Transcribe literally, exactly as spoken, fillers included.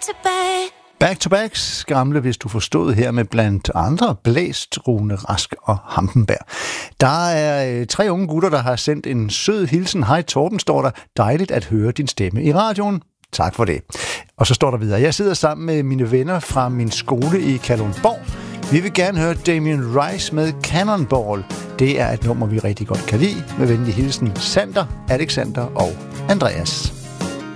to back. Back to backs, gamle, hvis du forstod her med blandt andre Blæst, Rune Rask og Hampenberg. Der er øh, tre unge gutter, der har sendt en sød hilsen. Hej Torben, står der. Dejligt at høre din stemme i radioen. Tak for det. Og så står der videre. Jeg sidder sammen med mine venner fra min skole i Kalundborg. Vi vil gerne høre Damien Rice med Cannonball. Det er et nummer, vi rigtig godt kan lide. Med venlig hilsen Sander, Alexander og Andreas.